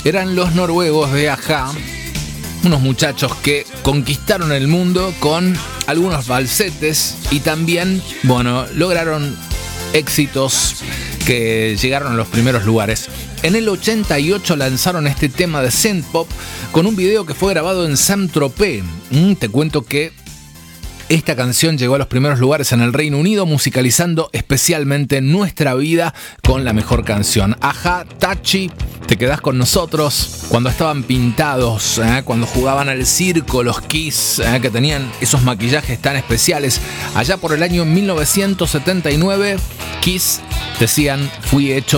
eran los noruegos de a-ha, unos muchachos que conquistaron el mundo con algunos falsetes y también, lograron éxitos que llegaron a los primeros lugares. En el 88 lanzaron este tema de synthpop con un video que fue grabado en Saint-Tropez. Te cuento que esta canción llegó a los primeros lugares en el Reino Unido, musicalizando especialmente nuestra vida con la mejor canción. a-ha, Touchy, te quedás con nosotros cuando estaban pintados, cuando jugaban al circo, los Kiss, que tenían esos maquillajes tan especiales. Allá por el año 1979, Kiss decían: fui hecho